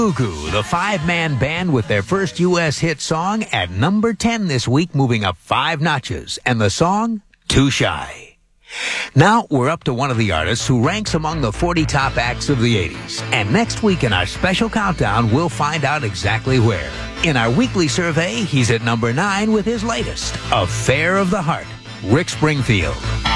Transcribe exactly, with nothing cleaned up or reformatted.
Cuckoo, the five-man band with their first U S hit song at number ten this week, moving up five notches, and the song, Too Shy. Now we're up to one of the artists who ranks among the forty top acts of the eighties, and next week in our special countdown, we'll find out exactly where. In our weekly survey, he's at number nine with his latest, Affair of the Heart, Rick Springfield.